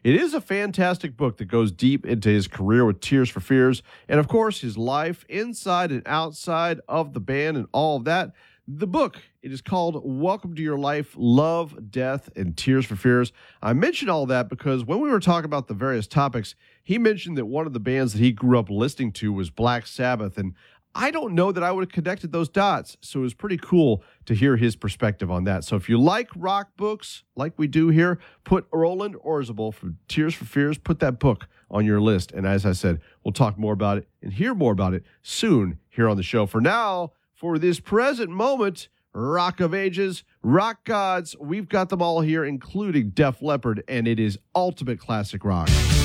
It is a fantastic book that goes deep into his career with Tears for Fears and, of course, his life inside and outside of the band and all of that. The book, it is called Welcome to Your Life, Love, Death, and Tears for Fears. I mentioned all that because when we were talking about the various topics, he mentioned that one of the bands that he grew up listening to was Black Sabbath, and I don't know that I would have connected those dots, so it was pretty cool to hear his perspective on that. So if you like rock books, like we do here, put Roland Orzabal from Tears for Fears, put that book on your list. And as I said, we'll talk more about it and hear more about it soon here on the show. For now, for this present moment, Rock of Ages, rock gods, we've got them all here, including Def Leppard, and it is ultimate classic rock.